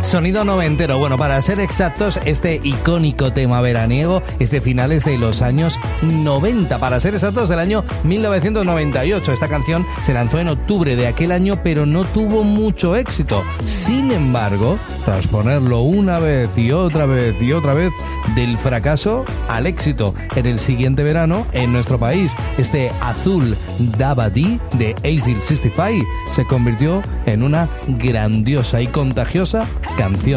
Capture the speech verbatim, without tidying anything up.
Sonido noventero. Bueno, para ser exactos, este icónico tema veraniego es de finales de los años noventa, para ser exactos del año mil novecientos noventa y ocho. Esta canción se lanzó en octubre de aquel año, pero no tuvo mucho éxito. Sin embargo, tras ponerlo una vez y otra vez y otra vez, del fracaso al éxito en el siguiente verano en nuestro país, este Azul Dabadi de Eiffel sesenta y cinco se convirtió en una grandiosa y contagiosa canción.